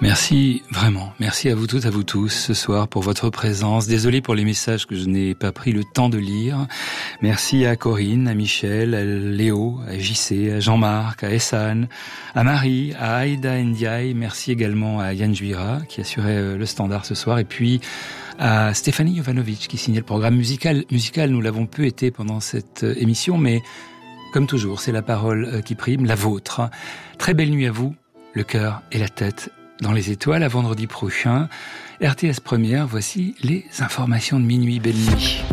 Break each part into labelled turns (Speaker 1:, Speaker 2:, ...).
Speaker 1: Merci, vraiment. Merci à vous toutes, à vous tous, ce soir, pour votre présence. Désolé pour les messages que je n'ai pas pris le temps de lire. Merci à Corinne, à Michel, à Léo, à JC, à Jean-Marc, à Essan, à Marie, à Aïda Ndiaye. Merci également à Yann Juira, qui assurait le standard ce soir. Et puis, à Stéphanie Jovanovic, qui signait le programme musical. Nous l'avons peu été pendant cette émission, mais comme toujours, c'est la parole qui prime, la vôtre. Très belle nuit à vous, le cœur et la tête dans les étoiles, à vendredi prochain. RTS Première, voici les informations de minuit. Belle nuit.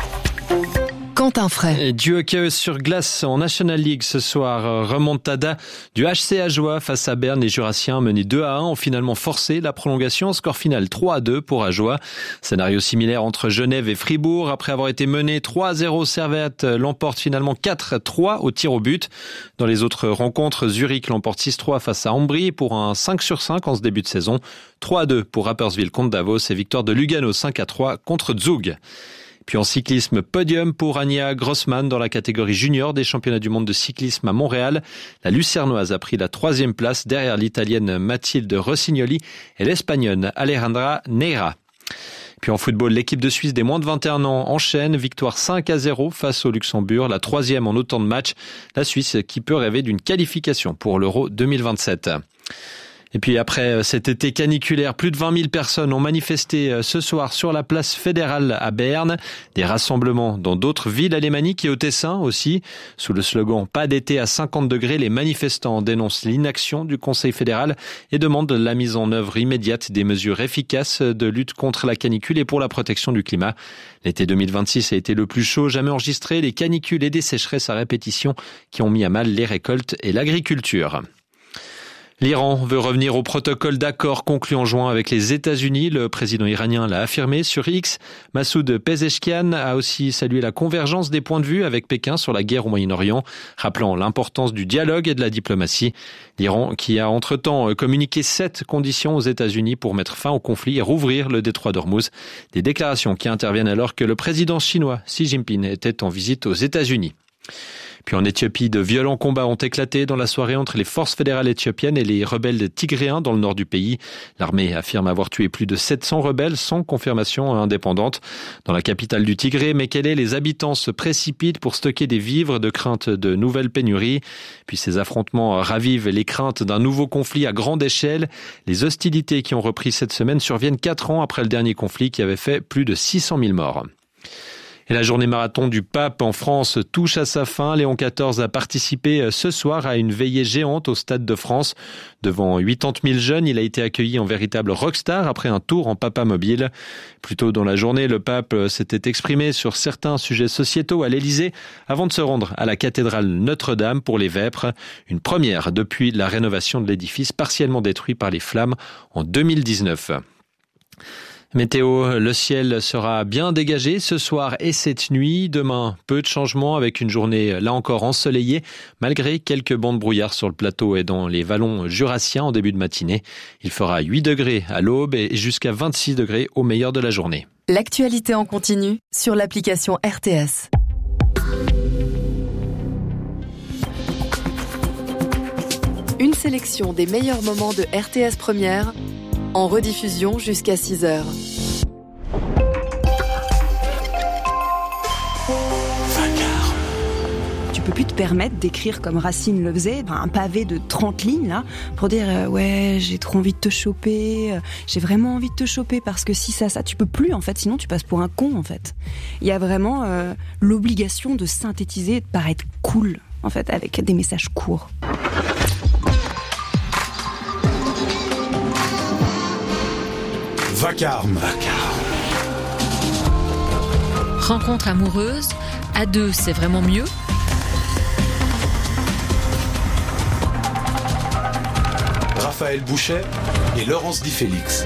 Speaker 2: Quentin Fray.
Speaker 3: Du hockey sur glace en National League ce soir. Remontada du HC Ajoie face à Berne. Les Jurassiens menés 2-1 ont finalement forcé la prolongation. Score final 3-2 pour Ajoie. Scénario similaire entre Genève et Fribourg. Après avoir été mené 3-0, Servette l'emporte finalement 4-3 au tir au but. Dans les autres rencontres, Zurich l'emporte 6-3 face à Ambry pour un 5/5 en ce début de saison. 3-2 pour Rapperswil contre Davos et victoire de Lugano 5-3 contre Zug. Puis en cyclisme, podium pour Anja Grossman dans la catégorie junior des championnats du monde de cyclisme à Montréal. La Lucernoise a pris la 3e place derrière l'Italienne Mathilde Rossignoli et l'Espagnole Alejandra Neira. Puis en football, l'équipe de Suisse des moins de 21 ans enchaîne. Victoire 5-0 face au Luxembourg, la 3e en autant de matchs. La Suisse qui peut rêver d'une qualification pour l'Euro 2027. Et puis après cet été caniculaire, plus de 20 000 personnes ont manifesté ce soir sur la place fédérale à Berne. Des rassemblements dans d'autres villes alémaniques et au Tessin aussi. Sous le slogan « Pas d'été à 50 degrés », les manifestants dénoncent l'inaction du Conseil fédéral et demandent la mise en œuvre immédiate des mesures efficaces de lutte contre la canicule et pour la protection du climat. L'été 2026 a été le plus chaud jamais enregistré. Les canicules et des sécheresses à répétition qui ont mis à mal les récoltes et l'agriculture. L'Iran veut revenir au protocole d'accord conclu en juin avec les États-Unis. Le président iranien l'a affirmé sur X. Massoud Pezeshkian a aussi salué la convergence des points de vue avec Pékin sur la guerre au Moyen-Orient, rappelant l'importance du dialogue et de la diplomatie. L'Iran qui a entre-temps communiqué 7 conditions aux États-Unis pour mettre fin au conflit et rouvrir le détroit d'Ormuz. Des déclarations qui interviennent alors que le président chinois Xi Jinping était en visite aux États-Unis. Puis en Éthiopie, de violents combats ont éclaté dans la soirée entre les forces fédérales éthiopiennes et les rebelles tigréens dans le nord du pays. L'armée affirme avoir tué plus de 700 rebelles sans confirmation indépendante. Dans la capitale du Tigré, Mekele, les habitants se précipitent pour stocker des vivres de crainte de nouvelles pénuries. Puis ces affrontements ravivent les craintes d'un nouveau conflit à grande échelle. Les hostilités qui ont repris cette semaine surviennent 4 ans après le dernier conflit qui avait fait plus de 600 000 morts. Et la journée marathon du pape en France touche à sa fin. Léon XIV a participé ce soir à une veillée géante au Stade de France. Devant 80 000 jeunes, il a été accueilli en véritable rockstar après un tour en papa mobile. Plus tôt dans la journée, le pape s'était exprimé sur certains sujets sociétaux à l'Élysée avant de se rendre à la cathédrale Notre-Dame pour les vêpres. Une première depuis la rénovation de l'édifice partiellement détruit par les flammes en 2019. Météo, le ciel sera bien dégagé ce soir et cette nuit. Demain, peu de changements avec une journée là encore ensoleillée, malgré quelques bancs de brouillard sur le plateau et dans les vallons jurassiens en début de matinée. Il fera 8 degrés à l'aube et jusqu'à 26 degrés au meilleur de la journée.
Speaker 2: L'actualité en continu sur l'application RTS. Une sélection des meilleurs moments de RTS Première en rediffusion jusqu'à 6h.
Speaker 4: Tu peux plus te permettre d'écrire comme Racine le faisait, un pavé de 30 lignes là, pour dire ouais, j'ai trop envie de te choper, j'ai vraiment envie de te choper parce que si ça, tu peux plus en fait, sinon tu passes pour un con en fait. Il y a vraiment l'obligation de synthétiser, de paraître cool en fait, avec des messages courts.
Speaker 5: Vacarme.
Speaker 6: Rencontre amoureuse, à 2 c'est vraiment mieux.
Speaker 5: Raphaël Bouchet et Laurence Di Félix.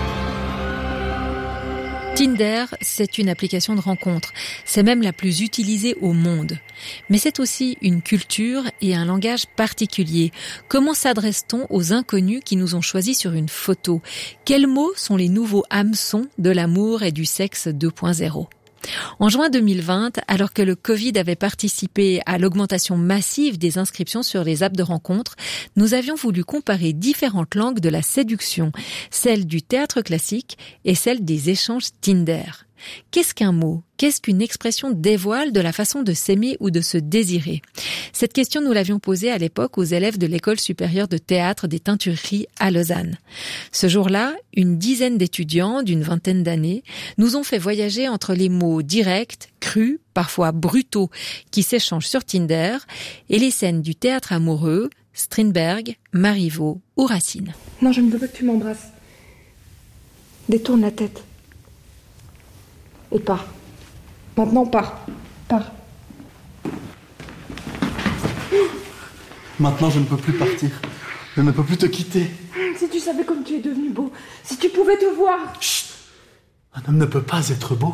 Speaker 6: Tinder, c'est une application de rencontre. C'est même la plus utilisée au monde. Mais c'est aussi une culture et un langage particulier. Comment s'adresse-t-on aux inconnus qui nous ont choisis sur une photo ? Quels mots sont les nouveaux hameçons de l'amour et du sexe 2.0 ? En juin 2020, alors que le Covid avait participé à l'augmentation massive des inscriptions sur les apps de rencontres, nous avions voulu comparer différentes langues de la séduction, celle du théâtre classique et celle des échanges Tinder. Qu'est-ce qu'un mot ? Qu'est-ce qu'une expression dévoile de la façon de s'aimer ou de se désirer ? Cette question, nous l'avions posée à l'époque aux élèves de l'École supérieure de théâtre des Teintureries à Lausanne. Ce jour-là, une dizaine d'étudiants d'une vingtaine d'années nous ont fait voyager entre les mots directs, crus, parfois brutaux, qui s'échangent sur Tinder, et les scènes du théâtre amoureux, Strindberg, Marivaux ou Racine.
Speaker 7: Non, je ne veux pas que tu m'embrasses. Détourne la tête. Et pars. Maintenant, pars. Pars.
Speaker 8: Maintenant, je ne peux plus partir. Je ne peux plus te quitter.
Speaker 7: Si tu savais comme tu es devenu beau. Si tu pouvais te voir.
Speaker 8: Chut. Un homme ne peut pas être beau.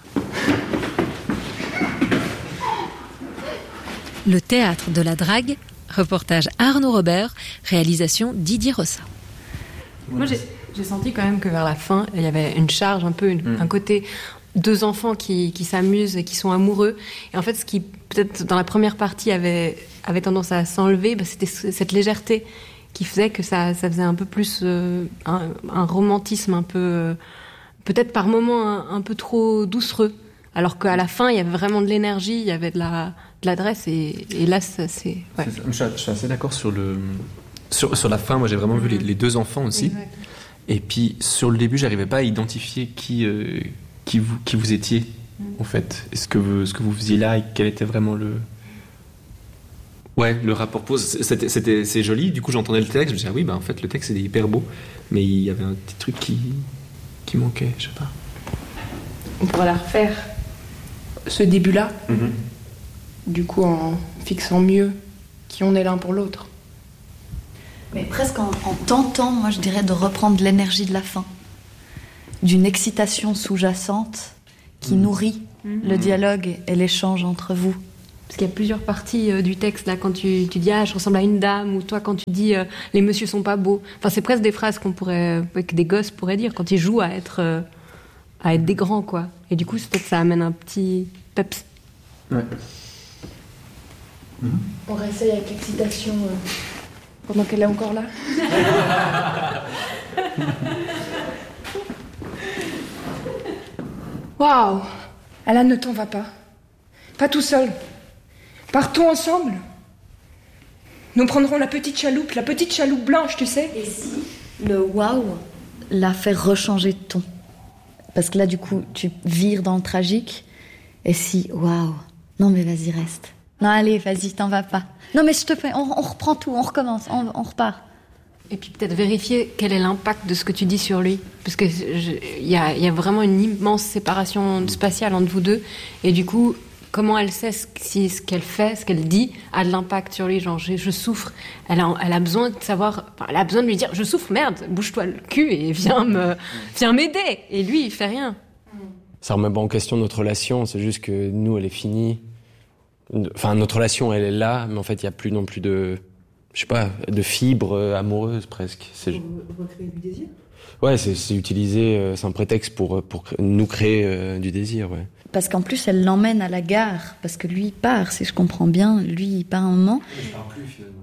Speaker 6: Le théâtre de la drague, reportage Arnaud Robert, réalisation Didier Rossa.
Speaker 9: Moi, j'ai senti quand même que vers la fin, il y avait une charge, un peu un côté... Deux enfants qui s'amusent et qui sont amoureux. Et en fait, ce qui, peut-être, dans la première partie, avait tendance à s'enlever, c'était cette légèreté qui faisait que ça faisait un peu plus un romantisme un peu... peut-être par moments un peu trop doucereux. Alors qu'à la fin, il y avait vraiment de l'énergie, il y avait de l'adresse. Et là, c'est... Ouais.
Speaker 10: Je suis assez d'accord sur la fin. Moi, j'ai vraiment vu les deux enfants aussi. Exact. Et puis, sur le début, j'arrivais pas à identifier qui vous étiez, en fait. Ce que vous faisiez là et quel était vraiment le rapport pose. C'est joli, du coup j'entendais le texte, je me disais, ah oui, en fait le texte est hyper beau, mais il y avait un petit truc qui manquait, je sais pas.
Speaker 7: On pourrait la refaire, ce début-là, du coup en fixant mieux qui on est l'un pour l'autre.
Speaker 11: Mais presque en tentant, moi je dirais, de reprendre l'énergie de la fin. D'une excitation sous-jacente qui nourrit le dialogue et l'échange entre vous.
Speaker 9: Parce qu'il y a plusieurs parties du texte, là, quand tu dis « Ah, je ressemble à une dame », ou toi, quand tu dis « Les messieurs sont pas beaux ». Enfin, c'est presque des phrases que des gosses pourraient dire quand ils jouent à être des grands, quoi. Et du coup, peut-être ça amène un petit peps.
Speaker 10: Ouais.
Speaker 7: On réessaye avec l'excitation pendant qu'elle est encore là. Waouh! Alan, ne t'en va pas. Pas tout seul. Partons ensemble. Nous prendrons la petite chaloupe blanche, tu sais.
Speaker 11: Et si le waouh l'a fait rechanger de ton? Parce que là, du coup, tu vires dans le tragique. Et si, waouh. Non, mais vas-y, reste. Non, allez, vas-y, t'en vas pas. Non, mais je te fais, on reprend tout, on recommence, on repart.
Speaker 9: Et puis peut-être vérifier quel est l'impact de ce que tu dis sur lui. Parce qu'il y a vraiment une immense séparation spatiale entre vous deux. Et du coup, comment elle sait si ce qu'elle fait, ce qu'elle dit, a de l'impact sur lui. Genre, je souffre. Elle a besoin de savoir... Elle a besoin de lui dire, je souffre, merde, bouge-toi le cul et viens m'aider. Et lui, il fait rien.
Speaker 12: Ça remet pas en question notre relation. C'est juste que nous, elle est finie. Enfin, notre relation, elle est là. Mais en fait, il n'y a plus non plus de... Je sais pas, de fibres amoureuses presque.
Speaker 7: Recréer du désir ?
Speaker 12: Ouais, c'est utiliser, c'est un prétexte pour nous créer du désir, ouais.
Speaker 11: Parce qu'en plus, elle l'emmène à la gare, parce que lui, il part, si je comprends bien. Lui, il part un moment.
Speaker 10: Il part plus, finalement.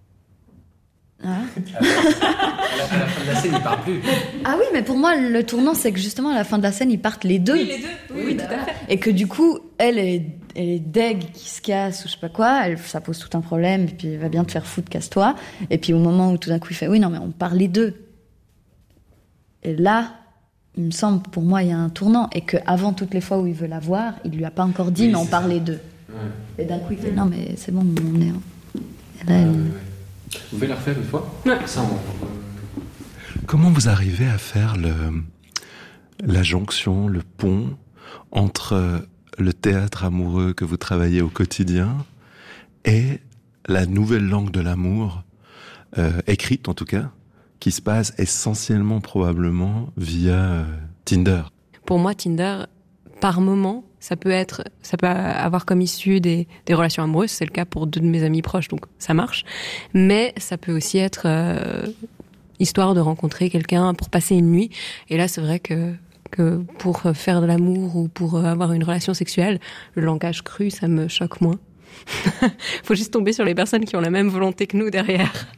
Speaker 11: Ah.
Speaker 10: À la fin de la scène, il part plus.
Speaker 11: Ah oui, mais pour moi, le tournant, c'est que justement, à la fin de la scène, ils partent les deux.
Speaker 9: Oui, les deux. Oui, tout à fait.
Speaker 11: Et que du coup, elle est deg qui se casse ou je sais pas quoi, ça pose tout un problème, et puis elle va bien te faire foutre, casse-toi. Et puis au moment où tout d'un coup il fait oui, non mais on part les deux. Et là, il me semble, pour moi, il y a un tournant, et qu'avant toutes les fois où il veut la voir, il lui a pas encore dit, oui, mais on part les deux. Ouais. Et d'un coup il fait non mais c'est bon, on est... Et là, elle...
Speaker 10: Vous pouvez la refaire une fois ?
Speaker 9: Ouais.
Speaker 10: Ça,
Speaker 13: Comment vous arrivez à faire la jonction, le pont entre le théâtre amoureux que vous travaillez au quotidien et la nouvelle langue de l'amour, écrite en tout cas, qui se passe essentiellement probablement via Tinder?
Speaker 9: Pour moi, Tinder, par moment, ça peut avoir comme issue des relations amoureuses. C'est le cas pour 2 de mes amis proches, donc ça marche. Mais ça peut aussi être histoire de rencontrer quelqu'un pour passer une nuit. Et là, c'est vrai que que pour faire de l'amour ou pour avoir une relation sexuelle, le langage cru, ça me choque moins. Faut juste tomber sur les personnes qui ont la même volonté que nous derrière.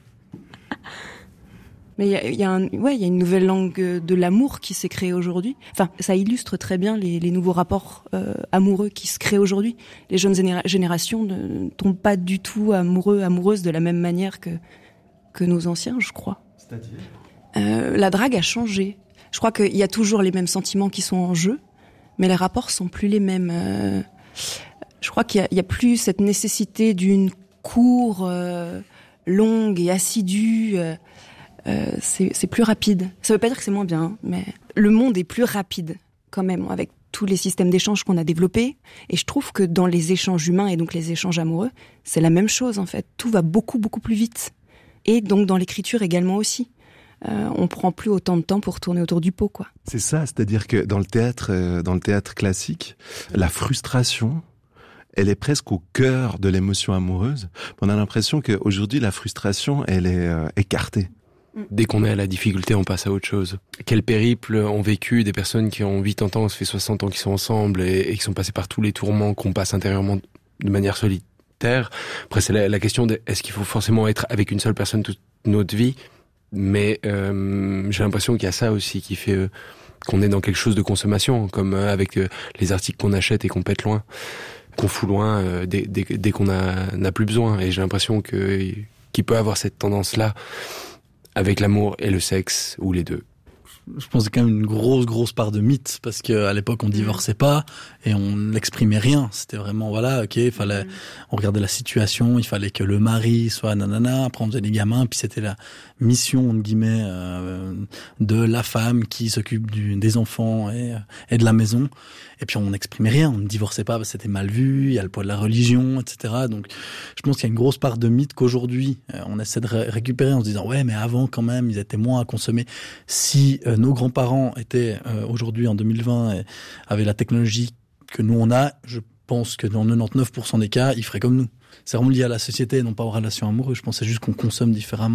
Speaker 4: Mais il y a une nouvelle langue de l'amour qui s'est créée aujourd'hui. Enfin, ça illustre très bien les nouveaux rapports amoureux qui se créent aujourd'hui. Les jeunes générations ne tombent pas du tout amoureuses de la même manière que nos anciens, je crois. C'est-à-dire la drague a changé. Je crois qu'il y a toujours les mêmes sentiments qui sont en jeu, mais les rapports sont plus les mêmes. Je crois qu'il y a plus cette nécessité d'une cour longue et assidue. C'est plus rapide. Ça veut pas dire que c'est moins bien, mais le monde est plus rapide quand même avec tous les systèmes d'échange qu'on a développés. Et je trouve que dans les échanges humains et donc les échanges amoureux, c'est la même chose en fait. Tout va beaucoup plus vite. Et donc dans l'écriture également aussi. On prend plus autant de temps pour tourner autour du pot, quoi.
Speaker 13: C'est ça, c'est-à-dire que dans le théâtre classique, la frustration, elle est presque au cœur de l'émotion amoureuse. On a l'impression qu'aujourd'hui, la frustration, elle est écartée.
Speaker 12: Dès qu'on est à la difficulté, on passe à autre chose. Quel périple ont vécu des personnes qui ont 80 ans, ça fait 60 ans qu'ils sont ensemble et qui sont passés par tous les tourments qu'on passe intérieurement de manière solitaire. Après, c'est la question de est-ce qu'il faut forcément être avec une seule personne toute notre vie? Mais j'ai l'impression qu'il y a ça aussi qui fait qu'on est dans quelque chose de consommation, comme avec les articles qu'on achète et qu'on pète loin, qu'on fout loin dès qu'on n'a plus besoin. Et j'ai l'impression qu'il peut avoir cette tendance-là avec l'amour et le sexe, ou les deux.
Speaker 14: Je pense qu'il y a quand même une grosse part de mythe, parce qu'à l'époque on divorçait pas et on n'exprimait rien. C'était vraiment on regardait la situation, il fallait que le mari soit nanana, après on faisait des gamins, puis c'était la mission entre guillemets de la femme qui s'occupe des enfants et de la maison. Et puis on n'exprimait rien, on ne divorçait pas parce que c'était mal vu, il y a le poids de la religion, etc. Donc je pense qu'il y a une grosse part de mythe qu'aujourd'hui on essaie de récupérer en se disant ouais mais avant quand même ils étaient moins à consommer. Si nos grands-parents étaient aujourd'hui en 2020 et avaient la technologie que nous on a, je pense que dans 99% des cas ils feraient comme nous. C'est vraiment lié à la société et non pas aux relations amoureuses. Je pense que c'est juste qu'on consomme différemment.